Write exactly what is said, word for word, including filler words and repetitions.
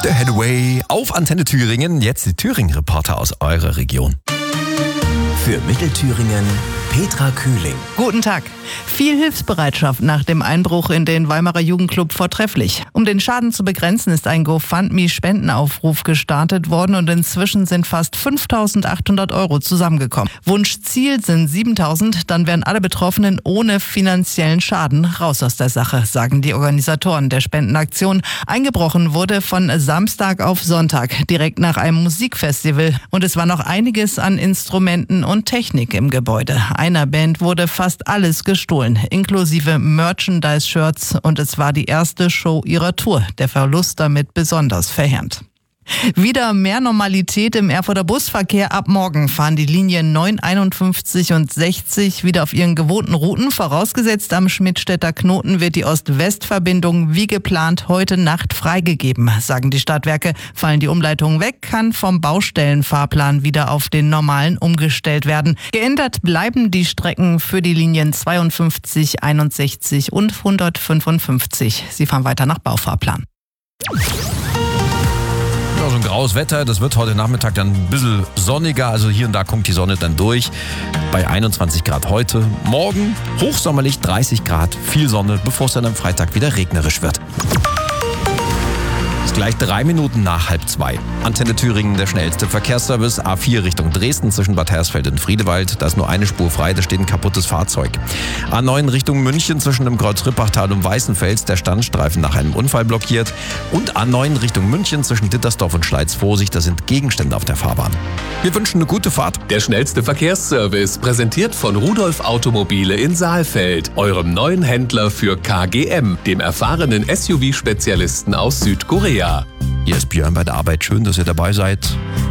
Der Headway auf Antenne Thüringen. Jetzt die Thüringen-Reporter aus eurer Region. Für Mittelthüringen Petra Kühling. Guten Tag. Viel Hilfsbereitschaft nach dem Einbruch in den Weimarer Jugendclub vortrefflich. Um den Schaden zu begrenzen, ist ein GoFundMe-Spendenaufruf gestartet worden und inzwischen sind fast fünftausendachthundert Euro zusammengekommen. Wunschziel sind siebentausend, dann wären alle Betroffenen ohne finanziellen Schaden raus aus der Sache, sagen die Organisatoren der Spendenaktion. Eingebrochen wurde von Samstag auf Sonntag, direkt nach einem Musikfestival. Und es war noch einiges an Instrumenten und Technik im Gebäude. Einer Band wurde fast alles gestohlen, inklusive Merchandise-Shirts, und es war die erste Show ihrer Tour. Der Verlust damit besonders verheerend. Wieder mehr Normalität im Erfurter Busverkehr. Ab morgen fahren die Linien neun, einundfünfzig und sechzig wieder auf ihren gewohnten Routen. Vorausgesetzt, am Schmidtstädter Knoten wird die Ost-West-Verbindung wie geplant heute Nacht freigegeben, sagen die Stadtwerke. Fallen die Umleitungen weg, kann vom Baustellenfahrplan wieder auf den normalen umgestellt werden. Geändert bleiben die Strecken für die Linien zweiundfünfzig, einundsechzig und hundertfünfundfünfzig. Sie fahren weiter nach Baufahrplan. Ja, so ein graues Wetter, das wird heute Nachmittag dann ein bisschen sonniger, also hier und da kommt die Sonne dann durch. Bei einundzwanzig Grad heute, morgen hochsommerlich dreißig Grad, viel Sonne, bevor es dann am Freitag wieder regnerisch wird. Ist gleich drei Minuten nach halb zwei. Antenne Thüringen, der schnellste Verkehrsservice. A vier Richtung Dresden zwischen Bad Hersfeld und Friedewald. Da ist nur eine Spur frei, da steht ein kaputtes Fahrzeug. A neun Richtung München zwischen dem Kreuz Rippachtal und Weißenfels. Der Standstreifen nach einem Unfall blockiert. Und A neun Richtung München zwischen Dittersdorf und Schleiz. Vorsicht, da sind Gegenstände auf der Fahrbahn. Wir wünschen eine gute Fahrt. Der schnellste Verkehrsservice, präsentiert von Rudolf Automobile in Saalfeld, eurem neuen Händler für K G M, dem erfahrenen S U V-Spezialisten aus Südkorea. Hier ist Björn bei der Arbeit. Schön, dass ihr dabei seid.